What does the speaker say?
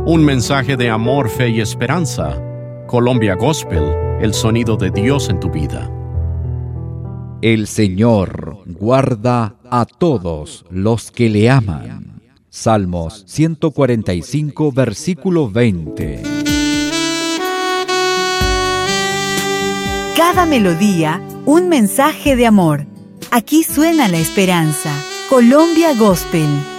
Un mensaje de amor, fe y esperanza. Colombia Gospel, el sonido de Dios en tu vida. El Señor guarda a todos los que le aman. Salmos 145, versículo 20. Cada melodía, un mensaje de amor. Aquí suena la esperanza. Colombia Gospel.